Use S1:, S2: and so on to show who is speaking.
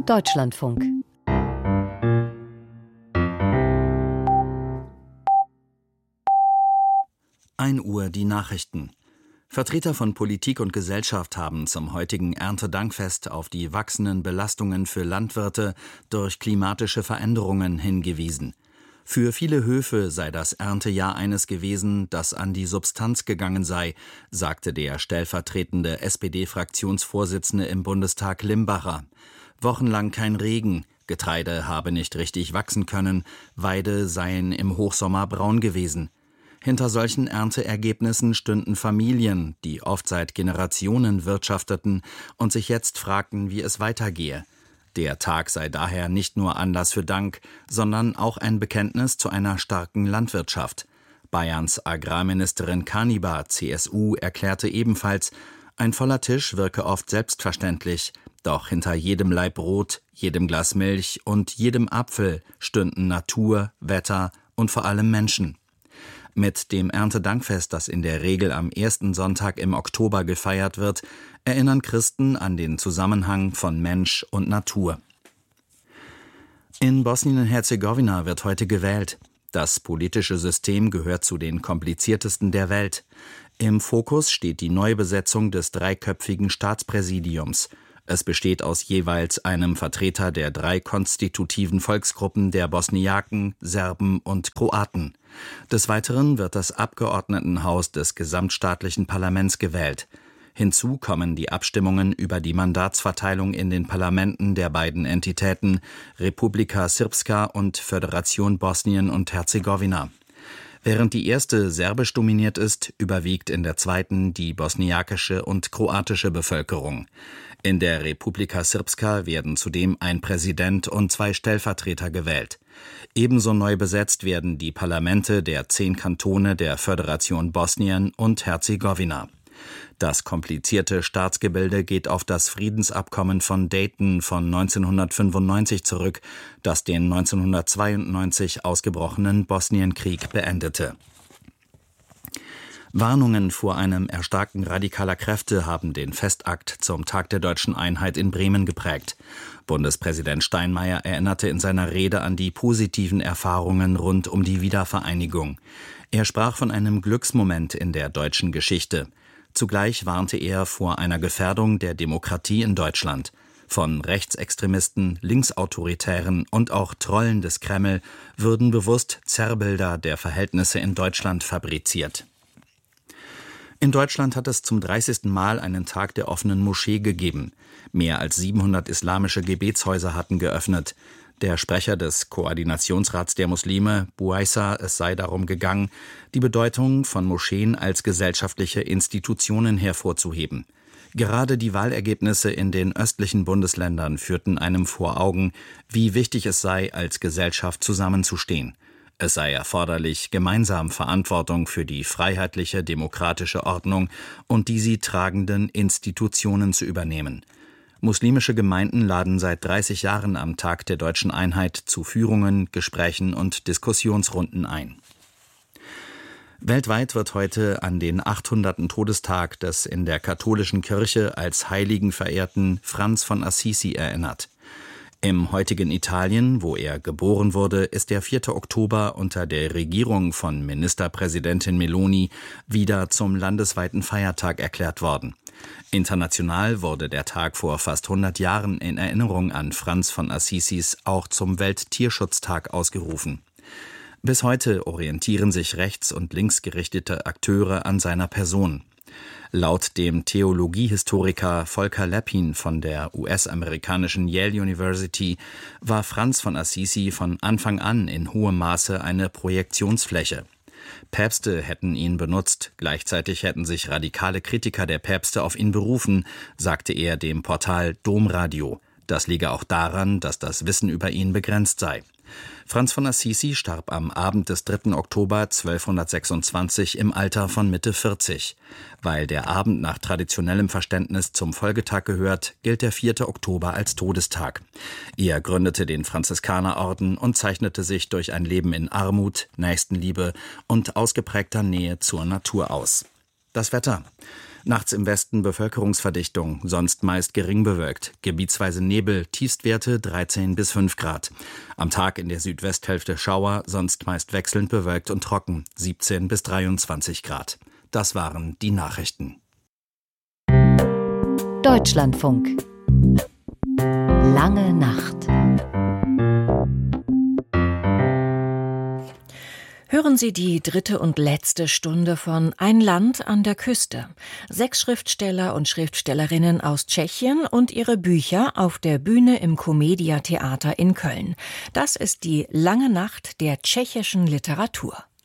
S1: Deutschlandfunk.
S2: Uhr die Nachrichten. Vertreter von Politik und Gesellschaft haben zum heutigen Erntedankfest auf die wachsenden Belastungen für Landwirte durch klimatische Veränderungen hingewiesen. Für viele Höfe sei das Erntejahr eines gewesen, das an die Substanz gegangen sei, sagte der stellvertretende SPD-Fraktionsvorsitzende im Bundestag Limbacher. Wochenlang kein Regen, Getreide habe nicht richtig wachsen können, Weide seien im Hochsommer braun gewesen. Hinter solchen Ernteergebnissen stünden Familien, die oft seit Generationen wirtschafteten und sich jetzt fragten, wie es weitergehe. Der Tag sei daher nicht nur Anlass für Dank, sondern auch ein Bekenntnis zu einer starken Landwirtschaft. Bayerns Agrarministerin Kanibar, CSU, erklärte ebenfalls, ein voller Tisch wirke oft selbstverständlich, doch hinter jedem Laib Brot, jedem Glas Milch und jedem Apfel stünden Natur, Wetter und vor allem Menschen. Mit dem Erntedankfest, das in der Regel am ersten Sonntag im Oktober gefeiert wird, erinnern Christen an den Zusammenhang von Mensch und Natur. In Bosnien-Herzegowina wird heute gewählt. Das politische System gehört zu den kompliziertesten der Welt. Im Fokus steht die Neubesetzung des dreiköpfigen Staatspräsidiums. Es besteht aus jeweils einem Vertreter der drei konstitutiven Volksgruppen der Bosniaken, Serben und Kroaten. Des Weiteren wird das Abgeordnetenhaus des gesamtstaatlichen Parlaments gewählt. Hinzu kommen die Abstimmungen über die Mandatsverteilung in den Parlamenten der beiden Entitäten Republika Srpska und Föderation Bosnien und Herzegowina. Während die erste serbisch dominiert ist, überwiegt in der zweiten die bosniakische und kroatische Bevölkerung. In der Republika Srpska werden zudem ein Präsident und 2 Stellvertreter gewählt. Ebenso neu besetzt werden die Parlamente der 10 Kantone der Föderation Bosnien und Herzegowina. Das komplizierte Staatsgebilde geht auf das Friedensabkommen von Dayton von 1995 zurück, das den 1992 ausgebrochenen Bosnienkrieg beendete. Warnungen vor einem Erstarken radikaler Kräfte haben den Festakt zum Tag der Deutschen Einheit in Bremen geprägt. Bundespräsident Steinmeier erinnerte in seiner Rede an die positiven Erfahrungen rund um die Wiedervereinigung. Er sprach von einem Glücksmoment in der deutschen Geschichte. Zugleich warnte er vor einer Gefährdung der Demokratie in Deutschland. Von Rechtsextremisten, Linksautoritären und auch Trollen des Kreml würden bewusst Zerrbilder der Verhältnisse in Deutschland fabriziert. In Deutschland hat es zum 30. Mal einen Tag der offenen Moschee gegeben. Mehr als 700 islamische Gebetshäuser hatten geöffnet. Der Sprecher des Koordinationsrats der Muslime, Buaisa, es sei darum gegangen, die Bedeutung von Moscheen als gesellschaftliche Institutionen hervorzuheben. Gerade die Wahlergebnisse in den östlichen Bundesländern führten einem vor Augen, wie wichtig es sei, als Gesellschaft zusammenzustehen. Es sei erforderlich, gemeinsam Verantwortung für die freiheitliche, demokratische Ordnung und die sie tragenden Institutionen zu übernehmen. Muslimische Gemeinden laden seit 30 Jahren am Tag der Deutschen Einheit zu Führungen, Gesprächen und Diskussionsrunden ein. Weltweit wird heute an den 800. Todestag des in der katholischen Kirche als Heiligen verehrten Franz von Assisi erinnert. Im heutigen Italien, wo er geboren wurde, ist der 4. Oktober unter der Regierung von Ministerpräsidentin Meloni wieder zum landesweiten Feiertag erklärt worden. International wurde der Tag vor fast 100 Jahren in Erinnerung an Franz von Assisis auch zum Welttierschutztag ausgerufen. Bis heute orientieren sich rechts- und linksgerichtete Akteure an seiner Person. Laut dem Theologiehistoriker Volker Leppin von der US-amerikanischen Yale University war Franz von Assisi von Anfang an in hohem Maße eine Projektionsfläche. Päpste hätten ihn benutzt, gleichzeitig hätten sich radikale Kritiker der Päpste auf ihn berufen, sagte er dem Portal Domradio. Das liege auch daran, dass das Wissen über ihn begrenzt sei. Franz von Assisi starb am Abend des 3. Oktober 1226 im Alter von Mitte 40. Weil der Abend nach traditionellem Verständnis zum Folgetag gehört, gilt der 4. Oktober als Todestag. Er gründete den Franziskanerorden und zeichnete sich durch ein Leben in Armut, Nächstenliebe und ausgeprägter Nähe zur Natur aus. Das Wetter. Nachts im Westen Bevölkerungsverdichtung, sonst meist gering bewölkt. Gebietsweise Nebel, Tiefstwerte 13 bis 5 Grad. Am Tag in der Südwesthälfte Schauer, sonst meist wechselnd bewölkt und trocken, 17 bis 23 Grad. Das waren die Nachrichten.
S1: Deutschlandfunk. Lange Nacht. Hören Sie die 3. und letzte Stunde von Ein Land an der Küste. 6 Schriftsteller und Schriftstellerinnen aus Tschechien und ihre Bücher auf der Bühne im Comedia Theater in Köln. Das ist die Lange Nacht der tschechischen Literatur.